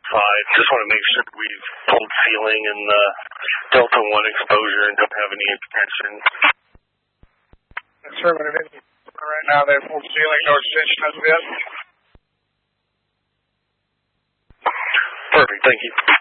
outside. Just want to make sure we've pulled ceiling and Delta 1 exposure and don't have any extension. Affirmative. Right now they've pulled ceiling, no extension as of yet. Perfect, thank you.